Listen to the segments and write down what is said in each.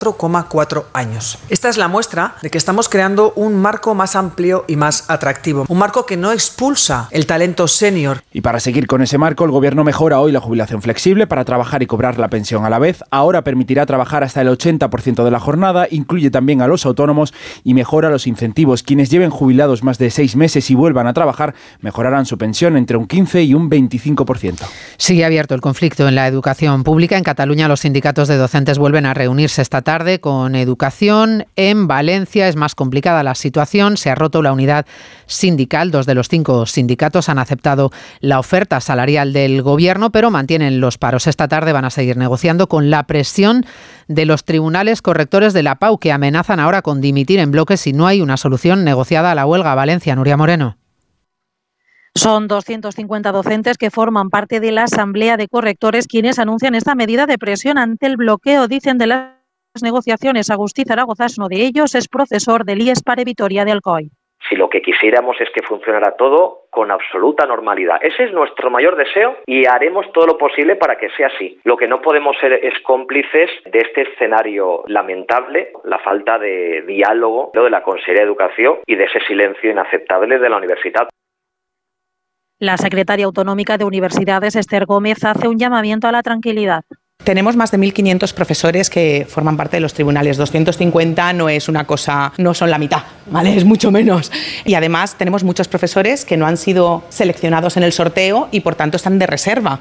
4,4 años. Esta es la muestra de que estamos creando un marco más amplio y más atractivo, un marco que no expulsa el talento senior. Y para seguir con ese marco, el Gobierno mejora hoy la jubilación flexible para trabajar y cobrar la pensión a la vez. Ahora permitirá trabajar hasta el 80% de la jornada, incluye también a los autónomos y mejora los incentivos. Quienes lleven jubilados más de 6 meses y vuelvan a trabajar mejorarán su pensión entre un 15 y un 25%. Sigue abierto el conflicto en la educación pública. En Cataluña los sindicatos de docentes vuelven a reunirse esta tarde con educación. En Valencia es más complicada la situación. Se ha roto la unidad sindical. 2 de los 5 sindicatos han aceptado la oferta salarial del Gobierno, pero mantienen los paros. Esta tarde van a seguir negociando con la presión de los tribunales correctores de la PAU, que amenazan ahora con dimitir en bloque si no hay una solución negociada a la huelga. Valencia, Nuria Moreno. Son 250 docentes que forman parte de la Asamblea de Correctores quienes anuncian esta medida de presión ante el bloqueo, dicen, de las negociaciones. Agustí Zaragoza es uno de ellos, es profesor del IES Pare Vitoria de Alcoy. Si lo que quisiéramos es que funcionara todo con absoluta normalidad. Ese es nuestro mayor deseo y haremos todo lo posible para que sea así. Lo que no podemos ser es cómplices de este escenario lamentable, la falta de diálogo de la Consejería de Educación y de ese silencio inaceptable de la universidad. La secretaria autonómica de Universidades, Esther Gómez, hace un llamamiento a la tranquilidad. Tenemos más de 1.500 profesores que forman parte de los tribunales. 250 no es una cosa, no son la mitad, ¿vale? Es mucho menos. Y además tenemos muchos profesores que no han sido seleccionados en el sorteo y por tanto están de reserva.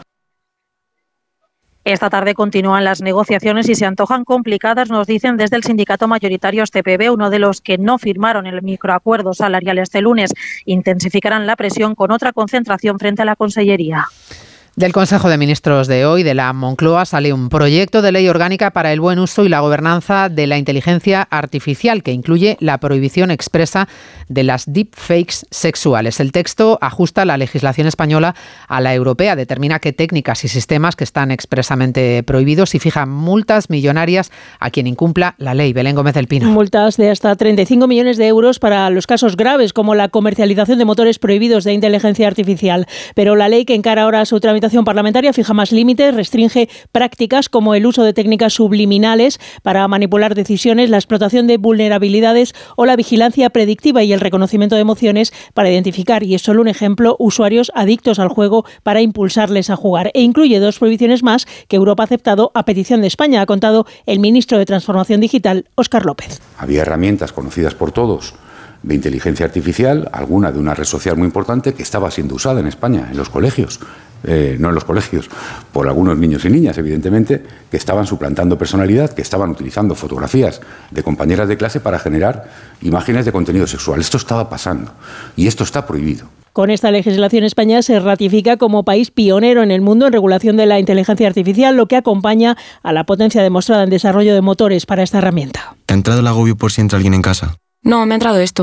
Esta tarde continúan las negociaciones y se antojan complicadas, nos dicen desde el sindicato mayoritario STPB, uno de los que no firmaron el microacuerdo salarial este lunes. Intensificarán la presión con otra concentración frente a la Consellería. Del Consejo de Ministros de hoy, de la Moncloa, sale un proyecto de ley orgánica para el buen uso y la gobernanza de la inteligencia artificial, que incluye la prohibición expresa de las deepfakes sexuales. El texto ajusta la legislación española a la europea, determina qué técnicas y sistemas que están expresamente prohibidos y fija multas millonarias a quien incumpla la ley. Belén Gómez del Pino. Multas de hasta 35 millones de euros para los casos graves, como la comercialización de motores prohibidos de inteligencia artificial. Pero la ley que encara ahora su tramitación parlamentaria fija más límites, restringe prácticas como el uso de técnicas subliminales para manipular decisiones, la explotación de vulnerabilidades o la vigilancia predictiva y el reconocimiento de emociones para identificar, y es solo un ejemplo, usuarios adictos al juego para impulsarles a jugar. E incluye 2 prohibiciones más que Europa ha aceptado a petición de España, ha contado el ministro de Transformación Digital, Óscar López. Había herramientas conocidas por todos de inteligencia artificial, alguna de una red social muy importante que estaba siendo usada en España, en los colegios. No en los colegios, por algunos niños y niñas, evidentemente, que estaban suplantando personalidad, que estaban utilizando fotografías de compañeras de clase para generar imágenes de contenido sexual. Esto estaba pasando y esto está prohibido. Con esta legislación, España se ratifica como país pionero en el mundo en regulación de la inteligencia artificial, lo que acompaña a la potencia demostrada en desarrollo de motores para esta herramienta. ¿Te ha entrado el agobio por si entra alguien en casa? No, me ha entrado esto.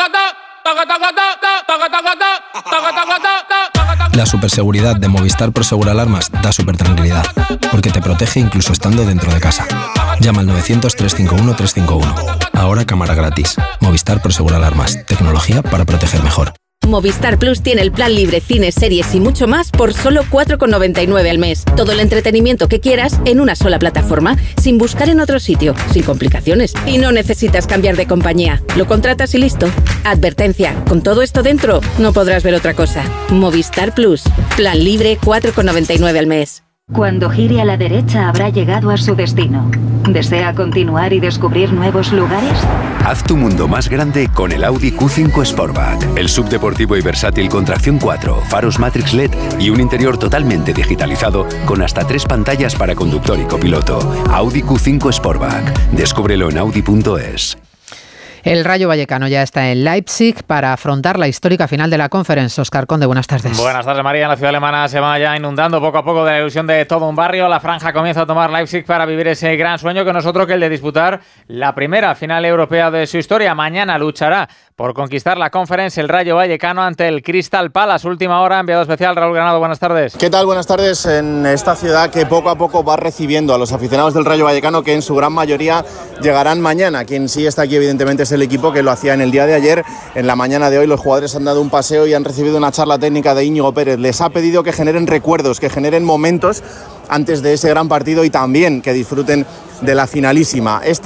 La superseguridad de Movistar Prosegur Alarmas da supertranquilidad, porque te protege incluso estando dentro de casa. Llama al 900-351-351. Ahora cámara gratis. Movistar Prosegur Alarmas. Tecnología para proteger mejor. Movistar Plus tiene el plan libre, cines, series y mucho más por solo 4,99 al mes. Todo el entretenimiento que quieras en una sola plataforma, sin buscar en otro sitio, sin complicaciones. Y no necesitas cambiar de compañía. Lo contratas y listo. Advertencia, con todo esto dentro, no podrás ver otra cosa. Movistar Plus. Plan libre, 4,99 al mes. Cuando gire a la derecha habrá llegado a su destino. ¿Desea continuar y descubrir nuevos lugares? Haz tu mundo más grande con el Audi Q5 Sportback. El subdeportivo y versátil con tracción 4, faros Matrix LED y un interior totalmente digitalizado con hasta 3 pantallas para conductor y copiloto. Audi Q5 Sportback. Descúbrelo en audi.es. El Rayo Vallecano ya está en Leipzig para afrontar la histórica final de la Conference. Óscar Conde, buenas tardes. Buenas tardes, María. En la ciudad alemana se va ya inundando poco a poco de la ilusión de todo un barrio. La franja comienza a tomar Leipzig para vivir ese gran sueño que no es otro que el de disputar la primera final europea de su historia. Mañana luchará por conquistar la Conference el Rayo Vallecano ante el Crystal Palace. Última hora, enviado especial Raúl Granado, buenas tardes. ¿Qué tal? Buenas tardes. En esta ciudad que poco a poco va recibiendo a los aficionados del Rayo Vallecano, que en su gran mayoría llegarán mañana. Quien sí está aquí evidentemente es el equipo, que lo hacía en el día de ayer. En la mañana de hoy los jugadores han dado un paseo y han recibido una charla técnica de Íñigo Pérez. Les ha pedido que generen recuerdos, que generen momentos antes de ese gran partido y también que disfruten de la finalísima.